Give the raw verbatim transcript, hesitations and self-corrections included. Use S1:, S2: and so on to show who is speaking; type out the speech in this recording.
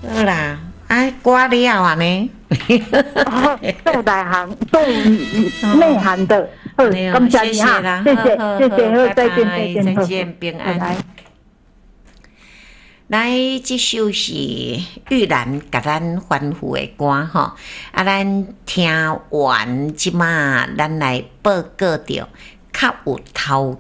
S1: 好啦，啊，歌了啊呢？
S2: 做内行，做内行的。好，感谢你哈，谢谢，谢谢，好，再见，再见，
S1: 再见，平安。来，这首是玉兰甲咱欢呼的歌吼，啊，咱听完即马，咱来报告着较有头